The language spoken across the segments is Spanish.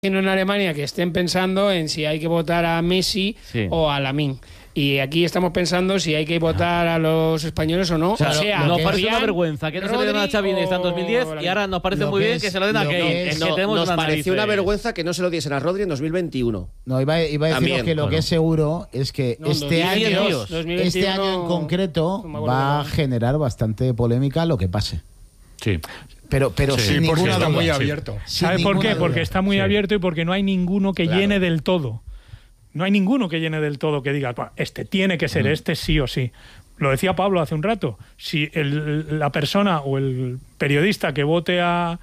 en Alemania que estén pensando en si hay que votar a Messi o a Lamine. Y aquí estamos pensando si hay que votar a los españoles o no. O sea, nos parece una vergüenza que no se le den a Xavi Iniesta en 2010 y ahora nos parece muy bien que se lo den a Kane. Nos pareció una vergüenza que no se lo diesen a Rodri en 2021. No, iba a deciros que lo que es seguro es que este año en concreto va a generar bastante polémica lo que pase. Sí. Pero sin porque ninguna está duda. muy abierto. ¿Sabes por qué? Porque está muy abierto y porque no hay ninguno que llene del todo. No hay ninguno que llene del todo que diga, este tiene que ser, este sí o sí. Lo decía Pablo hace un rato. Si la persona o el periodista que vote a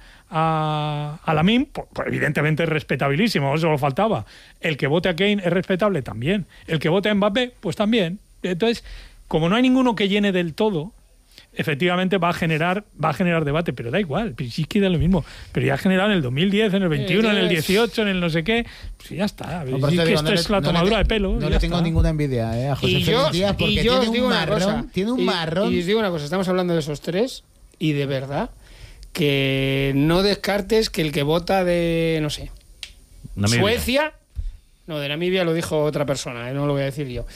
Lamine, pues evidentemente es respetabilísimo, eso lo faltaba. El que vote a Kane es respetable también. El que vote a Mbappé, pues también. Entonces, como no hay ninguno que llene del todo, efectivamente va a generar debate, pero da igual, sí que da lo mismo. Pero ya ha generado en el 2010, en el 21, en el 18, en el no sé qué, pues ya está. No, es que digo, esto es la tomadura de pelo. No le tengo ninguna envidia a José Félix Díaz porque tiene un marrón. Y os digo una cosa, estamos hablando de esos tres y de verdad que no descartes que el que vota de, no sé, Namibia. Suecia... No, de Namibia lo dijo otra persona, no lo voy a decir yo.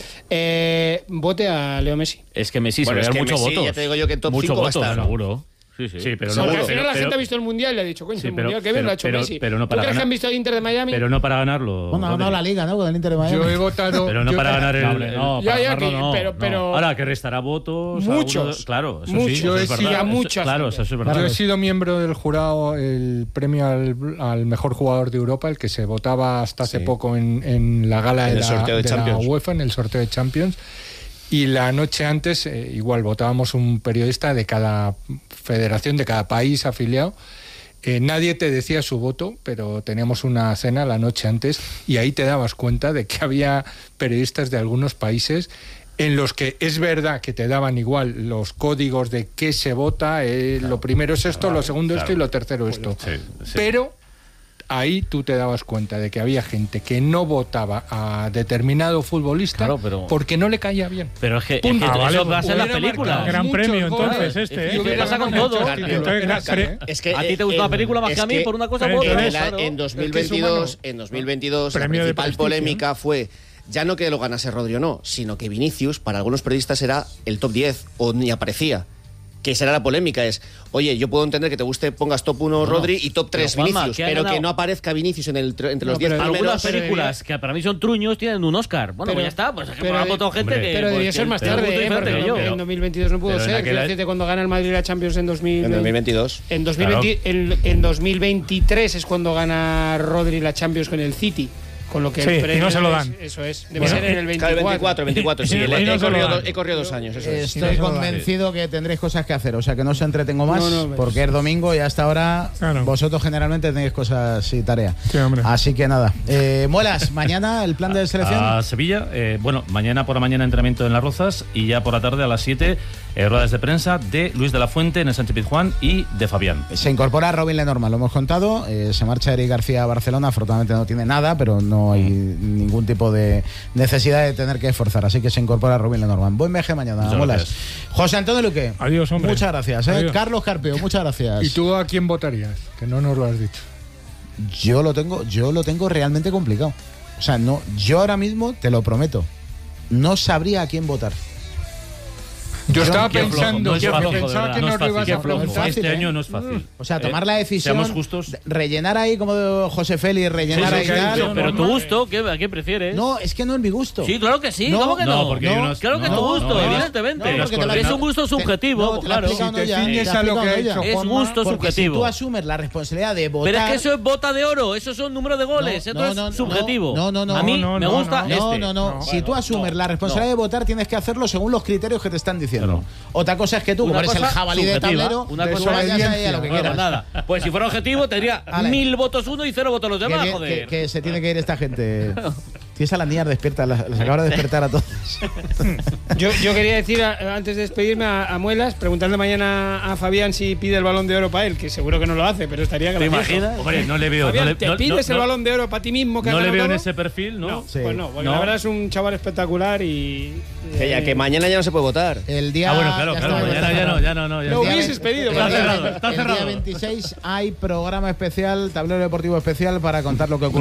Vote a Leo Messi. Es que Messi se Bueno, va a dar muchos Messi, votos. ya te digo yo que en top mucho 5 va a votos, estar. seguro. Sí, pero Porque no, al final la gente ha visto el Mundial y le ha dicho, coño, el Mundial, qué bien lo ha hecho Messi. Pero no ¿Tú para crees que ganar, han visto el Inter de Miami? pero no para ganarlo. Bueno, ha ganado la Liga, ¿no? Con el Inter de Miami. Yo he votado. Pero no para ganar el. No, Ya, para ya, ganarlo que- no. pero- No. Ahora que restará votos. Muchos. Claro, eso Muchos. sí. Yo Eso he es sido verdad. a mucha Claro, gente. eso es verdad. Yo he sido miembro del jurado, el premio al mejor jugador de Europa, el que se votaba hasta hace poco en la gala En de el sorteo de la Champions. UEFA, en el sorteo de Champions. Y la noche antes, igual votábamos un periodista de cada federación, de cada país afiliado. Nadie te decía su voto, pero teníamos una cena la noche antes y ahí te dabas cuenta de que había periodistas de algunos países en los que es verdad que te daban igual los códigos de qué se vota, lo primero es esto, lo segundo esto y lo tercero esto. Sí. Pero ahí tú te dabas cuenta de que había gente que no votaba a determinado futbolista Claro, pero- porque no le caía bien. Pero es que, Punto. eso va a ser la Hubiera película. marcado Gran muchos premio, goles. entonces, este, Y ¿eh? hubiera Pasa con ganado todo. Champions. Entonces, Era cara, ¿eh? Es que ¿A ti te gusta la película más que a mí? Por una cosa pero u otra. entonces- Claro. En 2022 la Premio de principal prestigio, polémica fue ya no que lo ganase Rodri o no, sino que Vinicius para algunos periodistas era el top 10 o ni aparecía. Que será la polémica, es, oye, yo puedo entender que te guste, pongas top 1 Rodri y top 3 pero, Juanma, Vinicius, ¿qué ha pero ganado? que no aparezca Vinicius entre los 10 pero primeros. Algunas películas que para mí son truños tienen un Oscar. Bueno, Pero- pues ya está. Pues es que pero- ha votado gente hombre, que. Pero pues, debía que- ser más pero tarde, muy diferente porque que yo. en 2022 no pudo pero en ser. aquel- Quiero decirte, cuando gana el Madrid la Champions en 2020, En 2022. En 2020, en 2023 es cuando gana Rodri la Champions con el City. Con lo que Sí, el y premio no se lo es- dan. Eso es. Debe Bueno, ser en el 24. Claro, el 24, sí. Y no se lo dan. He corrido 2 años, eso es. Estoy convencido que tendréis cosas que hacer, o sea que no os entretengo más, No, porque es domingo y hasta ahora Claro. vosotros generalmente tenéis cosas y tareas. Sí, hombre. Así que nada. Muelas, mañana el plan de selección. A Sevilla, bueno, mañana por la mañana entrenamiento en Las Rozas y ya por la tarde a las 7 ruedas de prensa de Luis de la Fuente en el Sánchez Pizjuán y de Fabián. Se incorpora Robin Lenormand, lo hemos contado. Se marcha Eric García a Barcelona. Afortunadamente no tiene nada, pero no hay ningún tipo de necesidad de tener que esforzar. Así que se incorpora Robin Lenormand. Buen viaje mañana, Muchas Molas. gracias. José Antonio Luque. Adiós, hombre. Muchas gracias. Adiós. Carlos Carpio, muchas gracias. ¿Y tú a quién votarías? Que no nos lo has dicho. Yo lo tengo realmente complicado. O sea, no, yo ahora mismo, te lo prometo, no sabría a quién votar. Yo estaba Qué flojo, pensando, no es yo fácil, pensaba de que verdad, nos lo ibas qué a flojo. preguntar. fácil, Este ¿eh? año no es fácil. O sea, tomar la decisión, Seamos justos. rellenar ahí como José Félix, rellenar Sí, ahí sí, que ha tal. dicho, Pero tu gusto, ¿a qué prefieres? No, es que no es mi gusto. Sí, claro que sí. No, ¿Cómo que no? no, porque hay unos- Claro que es tu no, gusto, no, evidentemente. no, porque te lo- es un gusto subjetivo, No, te lo claro. ha explicado Si te Noya, ciñes te lo ha a lo que ha explicado hecho Noya. Es gusto Porque subjetivo. si tú asumes la responsabilidad de votar... Pero es que eso es bota de oro, eso son números de goles, esto es subjetivo. No. A mí No, me no, gusta este. No. Si tú asumes la responsabilidad de votar, tienes que hacerlo según los criterios que te están diciendo. Claro. Otra cosa es que tú, como Una eres el cosa jabalí de subjetiva, tablero, una tú cosa vayas de ahí a lo que Bueno, quieras. pues nada. Pues si fuera objetivo tendría Vale. 1000 votos uno y 0 votos los demás, Que joder. se tiene que ir esta gente. Tienes a las niñas despiertas, las acabas de despertar a todos. Yo quería decir, antes de despedirme a Muelas, preguntarle mañana a Fabián si pide el Balón de Oro para él, que seguro que no lo hace, pero estaría gracioso. ¿Te imaginas? Hombre, no le veo. Fabián, ¿te pides el Balón de Oro para ti mismo? No le veo en ese perfil, ¿no? No, sí. Pues no, porque la verdad es un chaval espectacular y... Que mañana ya no se puede votar. El día... claro, mañana ya no. Lo hubieses pedido. Está cerrado. El día 26 hay programa especial, tablero deportivo especial para contar lo que ocurre.